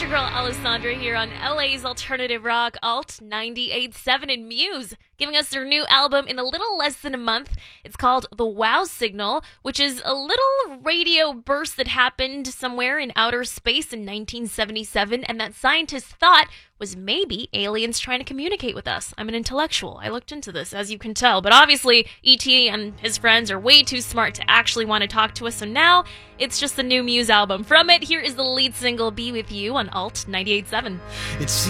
your girl Alessandra here on LA's Alternative Rock Alt 98.7 and Muse, giving us their new album in a little less than a month. It's called The Wow Signal, which is a little radio burst that happened somewhere in outer space in 1977, and that scientists thought was maybe aliens trying to communicate with us. I'm an intellectual. I looked into this, as you can tell. But obviously, E.T. and his friends are way too smart to actually want to talk to us, so now it's just the new Muse album. From it, here is the lead single, Be With You, on Alt 98.7.